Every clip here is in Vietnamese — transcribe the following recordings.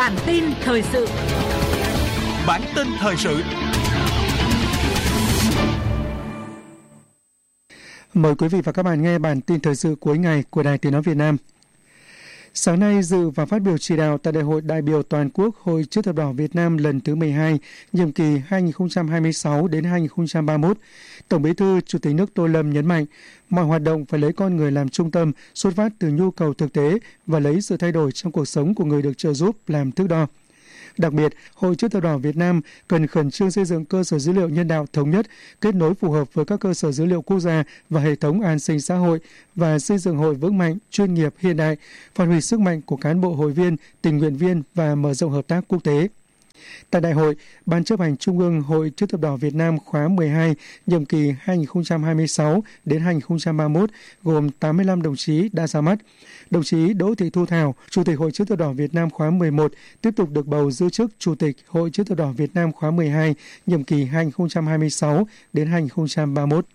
Bản tin thời sự. Bản tin thời sự. Mời quý vị và các bạn nghe bản tin thời sự cuối ngày của Đài Tiếng nói Việt Nam. Sáng nay dự và phát biểu chỉ đạo tại Đại hội đại biểu toàn quốc Hội Chữ thập đỏ Việt Nam lần thứ 12, nhiệm kỳ 2026 đến 2031, Tổng Bí thư Chủ tịch nước Tô Lâm nhấn mạnh, mọi hoạt động phải lấy con người làm trung tâm, xuất phát từ nhu cầu thực tế và lấy sự thay đổi trong cuộc sống của người được trợ giúp làm thước đo. Đặc biệt, Hội Chữ thập đỏ Việt Nam cần khẩn trương xây dựng cơ sở dữ liệu nhân đạo thống nhất, kết nối phù hợp với các cơ sở dữ liệu quốc gia và hệ thống an sinh xã hội và xây dựng hội vững mạnh, chuyên nghiệp, hiện đại, phát huy sức mạnh của cán bộ hội viên, tình nguyện viên và mở rộng hợp tác quốc tế. Tại đại hội, Ban chấp hành Trung ương Hội Chữ thập đỏ Việt Nam khóa 12, nhiệm kỳ 2026 đến 2031 gồm 85 đồng chí đã ra mắt. Đồng chí Đỗ Thị Thu Thảo, Chủ tịch Hội Chữ thập đỏ Việt Nam khóa 11, tiếp tục được bầu giữ chức Chủ tịch Hội Chữ thập đỏ Việt Nam khóa 12, nhiệm kỳ 2026 đến 2031.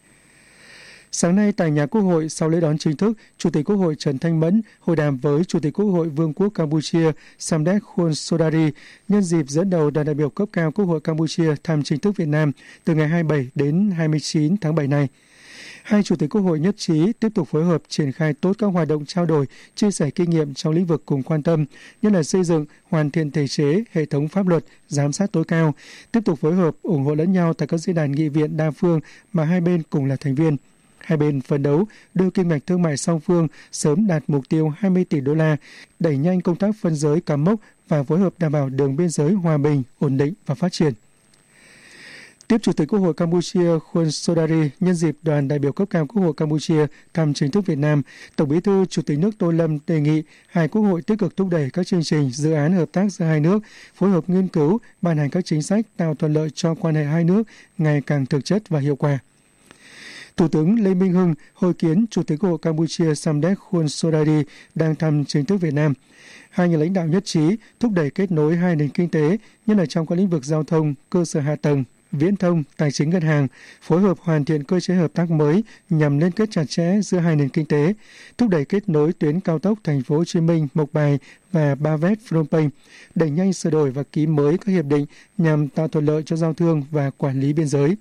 Sáng nay tại nhà Quốc hội, sau lễ đón chính thức, Chủ tịch Quốc hội Trần Thanh Mẫn hội đàm với Chủ tịch Quốc hội Vương quốc Campuchia Samdech Hun Sodari nhân dịp dẫn đầu đoàn đại biểu cấp cao Quốc hội Campuchia thăm chính thức Việt Nam từ ngày 27 đến 29 tháng 7 này. Hai Chủ tịch Quốc hội nhất trí tiếp tục phối hợp triển khai tốt các hoạt động trao đổi, chia sẻ kinh nghiệm trong lĩnh vực cùng quan tâm, như là xây dựng, hoàn thiện thể chế, hệ thống pháp luật, giám sát tối cao, tiếp tục phối hợp, ủng hộ lẫn nhau tại các diễn đàn nghị viện đa phương mà hai bên cùng là thành viên. Hai bên phấn đấu đưa kim ngạch thương mại song phương sớm đạt mục tiêu 20 tỷ đô la, đẩy nhanh công tác phân giới cắm mốc và phối hợp đảm bảo đường biên giới hòa bình, ổn định và phát triển. Tiếp Chủ tịch Quốc hội Campuchia Hun Sodari nhân dịp đoàn đại biểu cấp cao Quốc hội Campuchia thăm chính thức Việt Nam, Tổng Bí thư Chủ tịch nước Tô Lâm đề nghị hai quốc hội tích cực thúc đẩy các chương trình, dự án hợp tác giữa hai nước, phối hợp nghiên cứu, ban hành các chính sách tạo thuận lợi cho quan hệ hai nước ngày càng thực chất và hiệu quả. Thủ tướng Lê Minh Hưng hội kiến Chủ tịch Quốc hội Campuchia Samdech Hun Sodari đang thăm chính thức Việt Nam. Hai nhà lãnh đạo nhất trí thúc đẩy kết nối hai nền kinh tế, nhất là trong các lĩnh vực giao thông, cơ sở hạ tầng, viễn thông, tài chính ngân hàng, phối hợp hoàn thiện cơ chế hợp tác mới nhằm liên kết chặt chẽ giữa hai nền kinh tế, thúc đẩy kết nối tuyến cao tốc Thành phố Hồ Chí Minh, Mộc Bài và Ba Vét, Phnom Penh, đẩy nhanh sửa đổi và ký mới các hiệp định nhằm tạo thuận lợi cho giao thương và quản lý biên giới.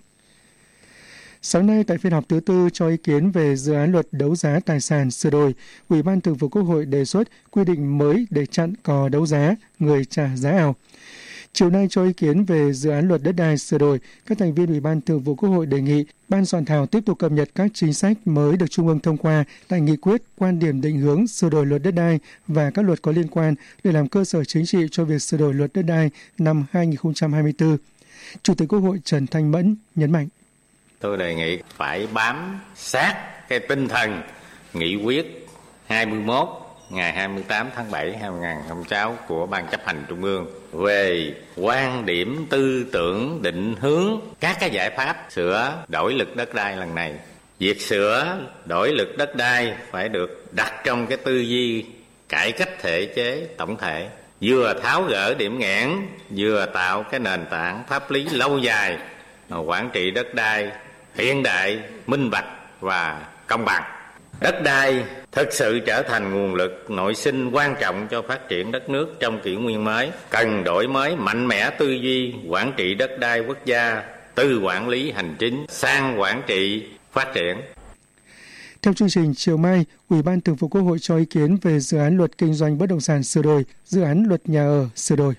Sáng nay tại phiên họp thứ tư cho ý kiến về dự án luật đấu giá tài sản sửa đổi, Ủy ban Thường vụ Quốc hội đề xuất quy định mới để chặn cò đấu giá, người trả giá ảo. Chiều nay cho ý kiến về dự án luật đất đai sửa đổi, các thành viên Ủy ban Thường vụ Quốc hội đề nghị Ban soạn thảo tiếp tục cập nhật các chính sách mới được Trung ương thông qua tại nghị quyết, quan điểm định hướng sửa đổi luật đất đai và các luật có liên quan để làm cơ sở chính trị cho việc sửa đổi luật đất đai năm 2024. Chủ tịch Quốc hội Trần Thanh Mẫn nhấn mạnh. Tôi đề nghị phải bám sát cái tinh thần nghị quyết 21 ngày 28 tháng 7 năm 2006 của Ban chấp hành Trung ương về quan điểm tư tưởng định hướng các cái giải pháp sửa đổi luật đất đai lần này. Việc sửa đổi luật đất đai phải được đặt trong cái tư duy cải cách thể chế tổng thể, vừa tháo gỡ điểm nghẽn, vừa tạo cái nền tảng pháp lý lâu dài quản trị đất đai hiện đại, minh bạch và công bằng. Đất đai thực sự trở thành nguồn lực nội sinh quan trọng cho phát triển đất nước trong kỷ nguyên mới, cần đổi mới mạnh mẽ tư duy quản trị đất đai quốc gia từ quản lý hành chính sang quản trị phát triển. Theo chương trình, chiều mai, Ủy ban Thường vụ Quốc hội cho ý kiến về dự án luật kinh doanh bất động sản sửa đổi, dự án luật nhà ở sửa đổi.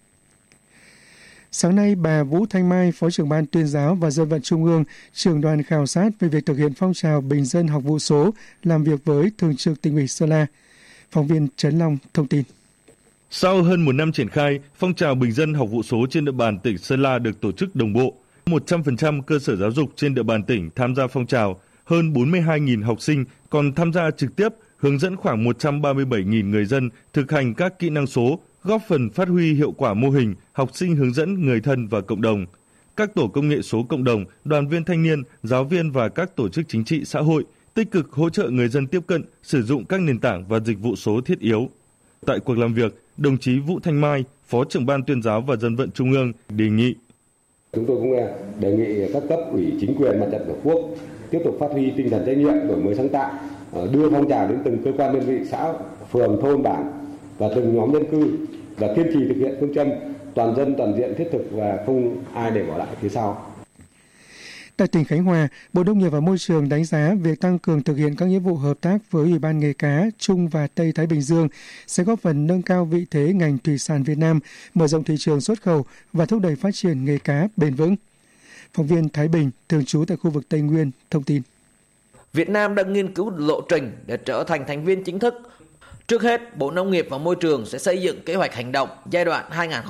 Sáng nay, bà Vũ Thanh Mai, Phó trưởng Ban Tuyên giáo và Dân vận Trung ương, trưởng đoàn khảo sát về việc thực hiện phong trào bình dân học vụ số, làm việc với Thường trực Tỉnh ủy Sơn La. Phóng viên Trấn Long thông tin. Sau hơn một năm triển khai, phong trào bình dân học vụ số trên địa bàn tỉnh Sơn La được tổ chức đồng bộ. 100% cơ sở giáo dục trên địa bàn tỉnh tham gia phong trào, hơn 42.000 học sinh còn tham gia trực tiếp, hướng dẫn khoảng 137.000 người dân thực hành các kỹ năng số, góp phần phát huy hiệu quả mô hình học sinh hướng dẫn người thân và cộng đồng. Các tổ công nghệ số cộng đồng, đoàn viên thanh niên, giáo viên và các tổ chức chính trị xã hội tích cực hỗ trợ người dân tiếp cận, sử dụng các nền tảng và dịch vụ số thiết yếu. Tại cuộc làm việc, đồng chí Vũ Thanh Mai, Phó trưởng Ban Tuyên giáo và Dân vận Trung ương đề nghị. Chúng tôi cũng đề nghị các cấp ủy chính quyền mặt trận Tổ quốc tiếp tục phát huy tinh thần trách nhiệm, đổi mới sáng tạo, đưa phong trào đến từng cơ quan đơn vị, xã, phường, thôn, bản, và từng nhóm dân cư và kiên trì thực hiện phương châm toàn dân toàn diện thiết thực và không ai để bỏ lại phía sau. Tại tỉnh Khánh Hòa, Bộ Nông nghiệp và Môi trường đánh giá việc tăng cường thực hiện các nghĩa vụ hợp tác với Ủy ban nghề cá Trung và Tây Thái Bình Dương sẽ góp phần nâng cao vị thế ngành thủy sản Việt Nam, mở rộng thị trường xuất khẩu và thúc đẩy phát triển nghề cá bền vững. Phóng viên Thái Bình, thường trú tại khu vực Tây Nguyên, thông tin. Việt Nam đang nghiên cứu lộ trình để trở thành thành viên chính thức. Trước hết, Bộ Nông nghiệp và Môi trường sẽ xây dựng kế hoạch hành động giai đoạn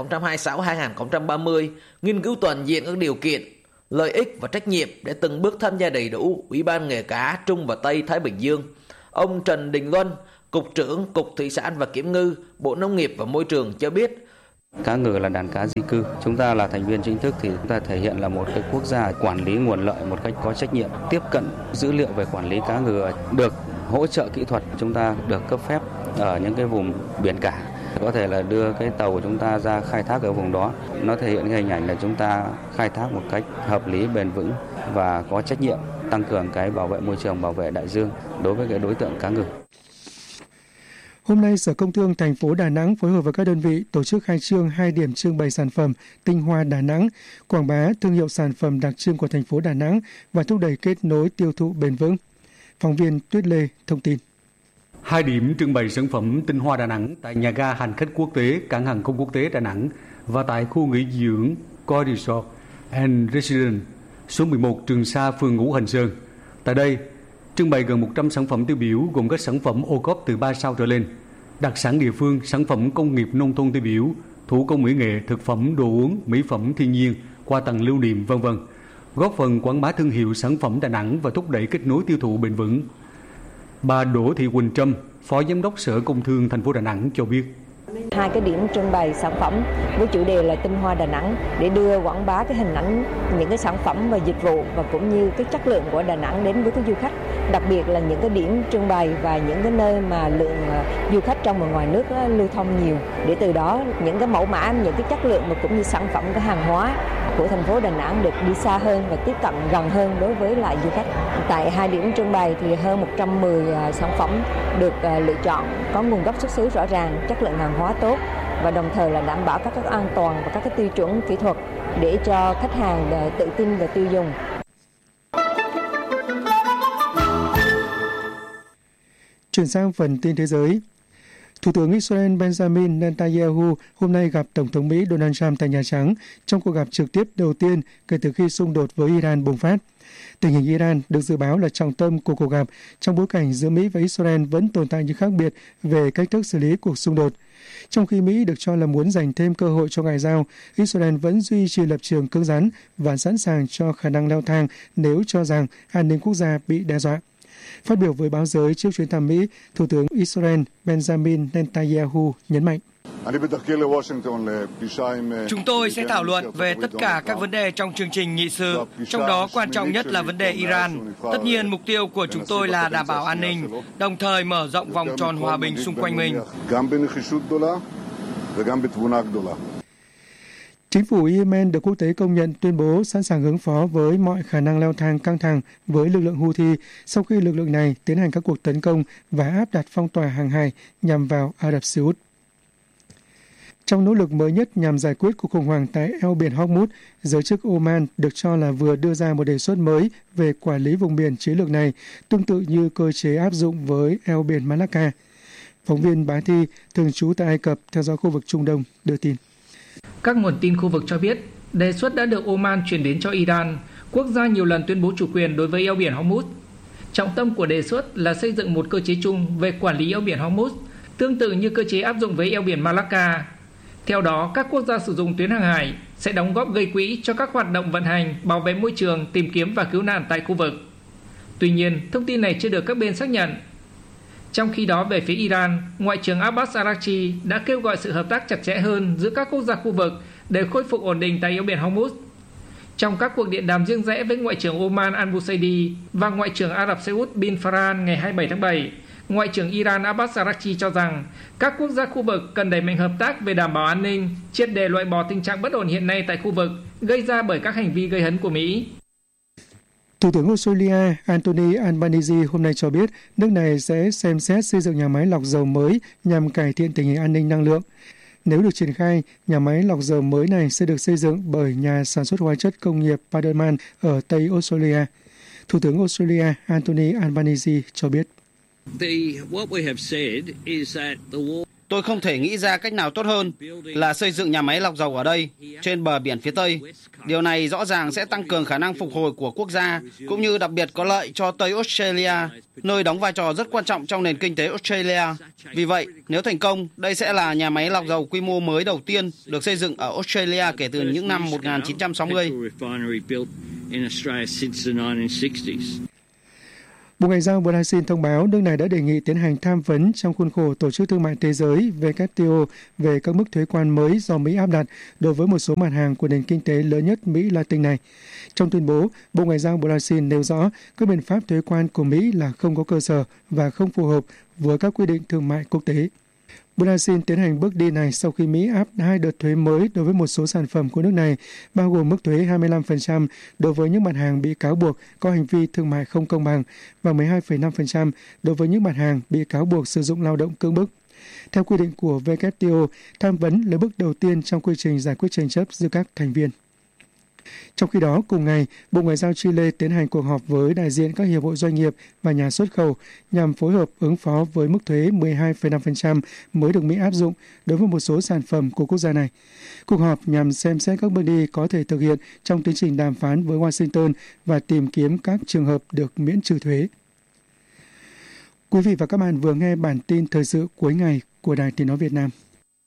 2026-2030, nghiên cứu toàn diện các điều kiện, lợi ích và trách nhiệm để từng bước tham gia đầy đủ Ủy ban nghề cá Trung và Tây Thái Bình Dương. Ông Trần Đình Luân, Cục trưởng Cục Thủy sản và Kiểm ngư, Bộ Nông nghiệp và Môi trường cho biết, cá ngừ là đàn cá di cư. Chúng ta là thành viên chính thức thì chúng ta thể hiện là một cái quốc gia quản lý nguồn lợi một cách có trách nhiệm, tiếp cận dữ liệu về quản lý cá ngừ, được hỗ trợ kỹ thuật, chúng ta được cấp phép ở những cái vùng biển cả. Có thể là đưa cái tàu của chúng ta ra khai thác ở vùng đó. Nó thể hiện cái hình ảnh là chúng ta khai thác một cách hợp lý, bền vững và có trách nhiệm, tăng cường cái bảo vệ môi trường, bảo vệ đại dương đối với cái đối tượng cá ngừ. Hôm nay, Sở Công Thương thành phố Đà Nẵng phối hợp với các đơn vị tổ chức khai trương 2 điểm trưng bày sản phẩm tinh hoa Đà Nẵng, quảng bá thương hiệu sản phẩm đặc trưng của thành phố Đà Nẵng và thúc đẩy kết nối tiêu thụ bền vững. Phóng viên Tuyết Lê thông tin. 2 điểm trưng bày sản phẩm tinh hoa Đà Nẵng tại nhà ga hành khách quốc tế, cảng hàng không quốc tế Đà Nẵng và tại khu nghỉ dưỡng Coi Resort and Residence số 11 Trường Sa, phường Ngũ Hành Sơn. Tại đây, trưng bày gần 100 sản phẩm tiêu biểu gồm các sản phẩm ô cốp từ 3 sao trở lên, đặc sản địa phương, sản phẩm công nghiệp nông thôn tiêu biểu, thủ công mỹ nghệ, thực phẩm, đồ uống, mỹ phẩm thiên nhiên, quà tặng lưu niệm, v.v. góp phần quảng bá thương hiệu sản phẩm Đà Nẵng và thúc đẩy kết nối tiêu thụ bền vững. Bà Đỗ Thị Quỳnh Trâm, Phó Giám đốc Sở Công Thương thành phố Đà Nẵng cho biết. 2 cái điểm trưng bày sản phẩm với chủ đề là tinh hoa Đà Nẵng để đưa quảng bá cái hình ảnh những cái sản phẩm và dịch vụ và cũng như cái chất lượng của Đà Nẵng đến với các du khách, đặc biệt là những cái điểm trưng bày và những cái nơi mà lượng du khách trong và ngoài nước lưu thông nhiều, để từ đó những cái mẫu mã, những cái chất lượng và cũng như sản phẩm, cái hàng hóa của thành phố Đà Nẵng được đi xa hơn và tiếp cận gần hơn đối với lại du khách. Tại 2 điểm trưng bày thì hơn 110 sản phẩm được lựa chọn có nguồn gốc xuất xứ rõ ràng, chất lượng hàng hóa tốt và đồng thời là đảm bảo các an toàn và các tiêu chuẩn kỹ thuật để cho khách hàng tự tin và tiêu dùng. Chuyển sang phần tin thế giới. Thủ tướng Israel Benjamin Netanyahu hôm nay gặp Tổng thống Mỹ Donald Trump tại Nhà Trắng trong cuộc gặp trực tiếp đầu tiên kể từ khi xung đột với Iran bùng phát. Tình hình Iran được dự báo là trọng tâm của cuộc gặp trong bối cảnh giữa Mỹ và Israel vẫn tồn tại những khác biệt về cách thức xử lý cuộc xung đột. Trong khi Mỹ được cho là muốn dành thêm cơ hội cho ngoại giao, Israel vẫn duy trì lập trường cứng rắn và sẵn sàng cho khả năng leo thang nếu cho rằng an ninh quốc gia bị đe dọa. Phát biểu với báo giới trước chuyến thăm Mỹ, Thủ tướng Israel Benjamin Netanyahu nhấn mạnh. Chúng tôi sẽ thảo luận về tất cả các vấn đề trong chương trình nghị sự, trong đó quan trọng nhất là vấn đề Iran. Tất nhiên, mục tiêu của chúng tôi là đảm bảo an ninh, đồng thời mở rộng vòng tròn hòa bình xung quanh mình. Chính phủ Yemen được quốc tế công nhận tuyên bố sẵn sàng ứng phó với mọi khả năng leo thang căng thẳng với lực lượng Houthi sau khi lực lượng này tiến hành các cuộc tấn công và áp đặt phong tỏa hàng hải nhằm vào Ả Rập Xê Út. Trong nỗ lực mới nhất nhằm giải quyết cuộc khủng hoảng tại eo biển Hormuz, giới chức Oman được cho là vừa đưa ra một đề xuất mới về quản lý vùng biển chiến lược này, tương tự như cơ chế áp dụng với eo biển Malacca. Phóng viên Bá Thi, thường trú tại Ai Cập, theo dõi khu vực Trung Đông, đưa tin. Các nguồn tin khu vực cho biết, đề xuất đã được Oman chuyển đến cho Iran, quốc gia nhiều lần tuyên bố chủ quyền đối với eo biển Hormuz. Trọng tâm của đề xuất là xây dựng một cơ chế chung về quản lý eo biển Hormuz, tương tự như cơ chế áp dụng với eo biển Malacca. Theo đó, các quốc gia sử dụng tuyến hàng hải sẽ đóng góp gây quỹ cho các hoạt động vận hành, bảo vệ môi trường, tìm kiếm và cứu nạn tại khu vực. Tuy nhiên, thông tin này chưa được các bên xác nhận. Trong khi đó, về phía Iran, Ngoại trưởng Abbas Araghchi đã kêu gọi sự hợp tác chặt chẽ hơn giữa các quốc gia khu vực để khôi phục ổn định tại eo biển Hormuz. Trong các cuộc điện đàm riêng rẽ với Ngoại trưởng Oman Al-Busaidi và Ngoại trưởng Ả Rập Xê Út bin Farhan ngày 27 tháng 7, Ngoại trưởng Iran Abbas Araghchi cho rằng các quốc gia khu vực cần đẩy mạnh hợp tác về đảm bảo an ninh, triệt để loại bỏ tình trạng bất ổn hiện nay tại khu vực gây ra bởi các hành vi gây hấn của Mỹ. Thủ tướng Australia Anthony Albanese hôm nay cho biết nước này sẽ xem xét xây dựng nhà máy lọc dầu mới nhằm cải thiện tình hình an ninh năng lượng. Nếu được triển khai, nhà máy lọc dầu mới này sẽ được xây dựng bởi nhà sản xuất hóa chất công nghiệp Paderman ở Tây Australia. Thủ tướng Australia Anthony Albanese cho biết. Tôi không thể nghĩ ra cách nào tốt hơn là xây dựng nhà máy lọc dầu ở đây, trên bờ biển phía Tây. Điều này rõ ràng sẽ tăng cường khả năng phục hồi của quốc gia, cũng như đặc biệt có lợi cho Tây Australia, nơi đóng vai trò rất quan trọng trong nền kinh tế Australia. Vì vậy, nếu thành công, đây sẽ là nhà máy lọc dầu quy mô mới đầu tiên được xây dựng ở Australia kể từ những năm 1960. Bộ Ngoại giao Brazil thông báo nước này đã đề nghị tiến hành tham vấn trong khuôn khổ Tổ chức Thương mại Thế giới WTO về các mức thuế quan mới do Mỹ áp đặt đối với một số mặt hàng của nền kinh tế lớn nhất Mỹ Latin này. Trong tuyên bố, Bộ Ngoại giao Brazil nêu rõ các biện pháp thuế quan của Mỹ là không có cơ sở và không phù hợp với các quy định thương mại quốc tế. Brazil tiến hành bước đi này sau khi Mỹ áp 2 đợt thuế mới đối với một số sản phẩm của nước này, bao gồm mức thuế 25% đối với những mặt hàng bị cáo buộc có hành vi thương mại không công bằng và 12,5% đối với những mặt hàng bị cáo buộc sử dụng lao động cưỡng bức. Theo quy định của WTO, tham vấn là bước đầu tiên trong quy trình giải quyết tranh chấp giữa các thành viên. Trong khi đó, cùng ngày, Bộ Ngoại giao Chile tiến hành cuộc họp với đại diện các hiệp hội doanh nghiệp và nhà xuất khẩu nhằm phối hợp ứng phó với mức thuế 12,5% mới được Mỹ áp dụng đối với một số sản phẩm của quốc gia này. Cuộc họp nhằm xem xét các bước đi có thể thực hiện trong tiến trình đàm phán với Washington và tìm kiếm các trường hợp được miễn trừ thuế. Quý vị và các bạn vừa nghe bản tin thời sự cuối ngày của Đài Tiếng nói Việt Nam.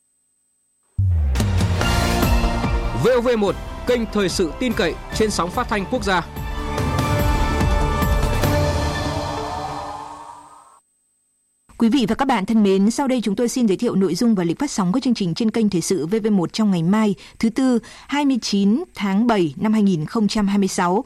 VOV1, kênh thời sự tin cậy trên sóng phát thanh quốc gia. Quý vị và các bạn thân mến, sau đây chúng tôi xin giới thiệu nội dung và lịch phát sóng các chương trình trên kênh thời sự VV1 trong ngày mai, thứ Tư, 29 tháng 7 năm 2026.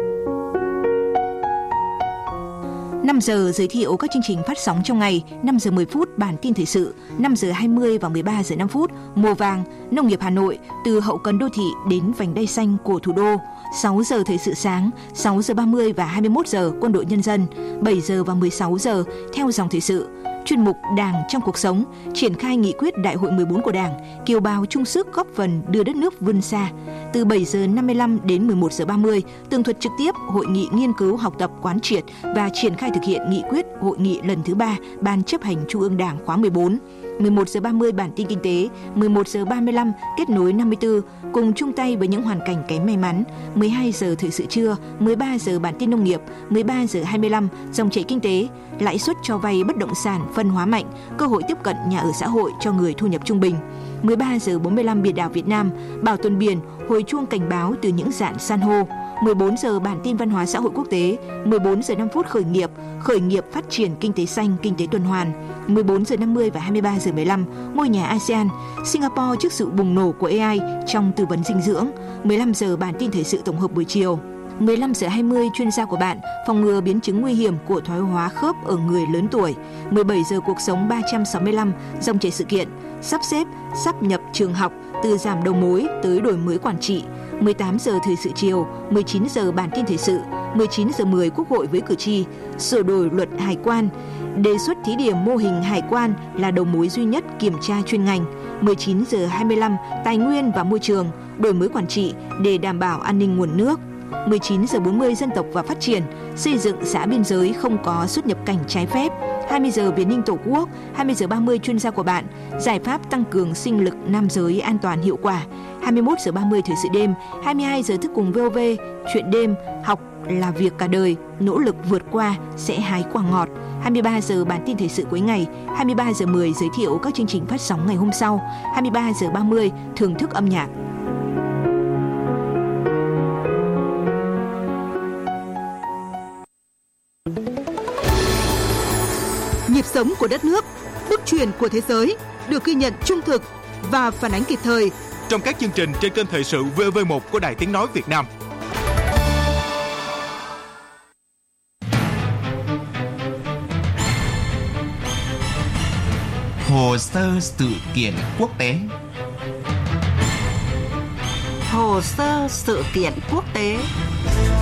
5 giờ giới thiệu các chương trình phát sóng trong ngày, 5 giờ 10 phút bản tin thời sự, 5 giờ 20 và 13 giờ 5 phút, mùa vàng, nông nghiệp Hà Nội, từ hậu cần đô thị đến vành đai xanh của thủ đô, 6 giờ thời sự sáng, 6 giờ 30 và 21 giờ quân đội nhân dân, 7 giờ và 16 giờ theo dòng thời sự. Chuyên mục Đảng trong cuộc sống, triển khai nghị quyết Đại hội 14 của Đảng, kiều bào chung sức góp phần đưa đất nước vươn xa. Từ 7 giờ 55 đến 11 giờ 30, tường thuật trực tiếp hội nghị nghiên cứu học tập quán triệt và triển khai thực hiện nghị quyết hội nghị lần thứ 3 Ban chấp hành Trung ương Đảng khóa 14. 11 giờ 30 bản tin kinh tế, 11 giờ 35 kết nối 54 cùng chung tay với những hoàn cảnh kém may mắn, 12 giờ thời sự trưa, 13 giờ bản tin nông nghiệp, 13 giờ 25 dòng chảy kinh tế, lãi suất cho vay bất động sản phân hóa mạnh, cơ hội tiếp cận nhà ở xã hội cho người thu nhập trung bình. 13 giờ 45 biển đảo Việt Nam, bảo tồn biển, hồi chuông cảnh báo từ những rạn san hô. 14 giờ bản tin văn hóa xã hội quốc tế, 14 giờ 5 phút khởi nghiệp phát triển kinh tế xanh, kinh tế tuần hoàn. 14 giờ 50 và 23 giờ 15, ngôi nhà ASEAN, Singapore trước sự bùng nổ của AI trong tư vấn dinh dưỡng. 15 giờ bản tin thời sự tổng hợp buổi chiều. 15 giờ 20 chuyên gia của bạn, phòng ngừa biến chứng nguy hiểm của thoái hóa khớp ở người lớn tuổi. 17 giờ cuộc sống 365, dòng chảy sự kiện, sắp xếp, sáp nhập trường học từ giảm đầu mối tới đổi mới quản trị. 18 giờ thời sự chiều, 19 giờ bản tin thời sự, 19 giờ 10 Quốc hội với cử tri, sửa đổi luật hải quan, đề xuất thí điểm mô hình hải quan là đầu mối duy nhất kiểm tra chuyên ngành. 19 giờ 25 tài nguyên và môi trường, đổi mới quản trị để đảm bảo an ninh nguồn nước. 19 giờ 40 dân tộc và phát triển, xây dựng xã biên giới không có xuất nhập cảnh trái phép. 20 giờ Việt Ninh Tổ quốc, 20 giờ 30 chuyên gia của bạn, giải pháp tăng cường sinh lực nam giới an toàn hiệu quả. 21 giờ 30 thời sự đêm, 22 giờ thức cùng VOV, chuyện đêm, học là việc cả đời, nỗ lực vượt qua sẽ hái quả ngọt. 23 giờ bản tin thời sự cuối ngày, 23 giờ 10 giới thiệu các chương trình phát sóng ngày hôm sau, 23 giờ 30 thưởng thức âm nhạc. Nhịp sống của đất nước, bước chuyển của thế giới được ghi nhận trung thực và phản ánh kịp thời trong các chương trình trên kênh thời sự VV1 của Đài Tiếng nói Việt Nam. Hồ sơ sự kiện quốc tế. Hồ sơ sự kiện quốc tế.